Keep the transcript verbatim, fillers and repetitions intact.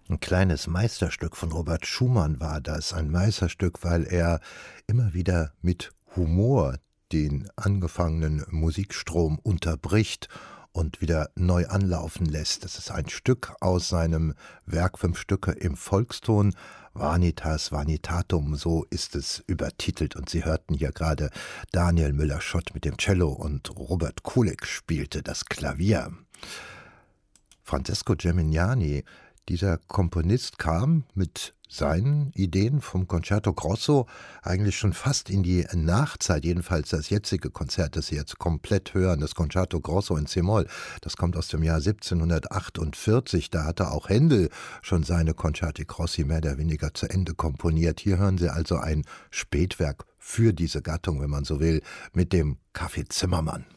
Ein kleines Meisterstück von Robert Schumann war das, ein Meisterstück, weil er immer wieder mit Humor den angefangenen Musikstrom unterbricht und wieder neu anlaufen lässt. Das ist ein Stück aus seinem Werk Fünf Stücke im Volkston, Vanitas Vanitatum, so ist es übertitelt. Und Sie hörten hier gerade Daniel Müller-Schott mit dem Cello und Robert Kulick spielte das Klavier. Francesco Gemignani, dieser Komponist, kam mit seinen Ideen vom Concerto Grosso eigentlich schon fast in die Nachzeit, jedenfalls das jetzige Konzert, das Sie jetzt komplett hören, das Concerto Grosso in C-Moll, das kommt aus dem Jahr siebzehnhundertachtundvierzig, da hatte auch Händel schon seine Concerti Grossi mehr oder weniger zu Ende komponiert. Hier hören Sie also ein Spätwerk für diese Gattung, wenn man so will, mit dem Café Zimmermann.